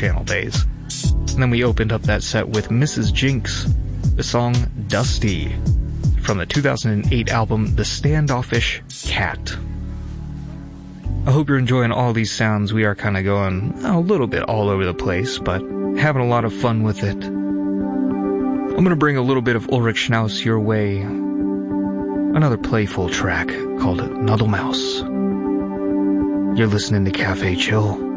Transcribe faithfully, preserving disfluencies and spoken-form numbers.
Channel days. And then we opened up that set with Missus Jinx, the song Dusty, from the two thousand eight album The Standoffish Cat. I hope you're enjoying all these sounds. We are kind of going a little bit all over the place, but having a lot of fun with it. I'm going to bring a little bit of Ulrich Schnauz your way. Another playful track called Nuddle Mouse. You're listening to Cafe Chill.